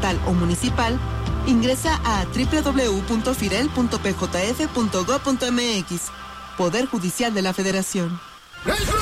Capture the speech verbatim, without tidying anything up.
estatal o municipal, ingresa a doble u doble u doble u punto firel punto p j f punto gob punto m x. Poder Judicial de la Federación.